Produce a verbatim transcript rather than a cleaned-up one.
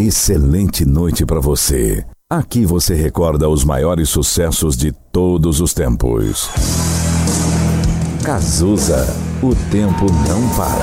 excelente noite para você. Aqui você recorda os maiores sucessos de todos os tempos. Cazuza, o tempo não para.